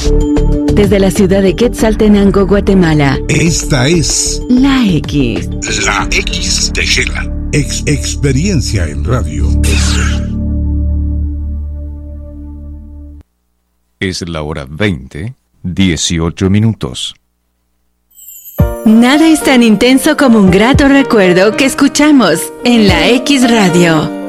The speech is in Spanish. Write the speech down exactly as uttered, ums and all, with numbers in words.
Desde la ciudad de Quetzaltenango, Guatemala. Esta es La X. La X de Shela. Ex Experiencia en Radio. Es la hora veinte, dieciocho minutos. Nada es tan intenso como un grato recuerdo que escuchamos en La X Radio.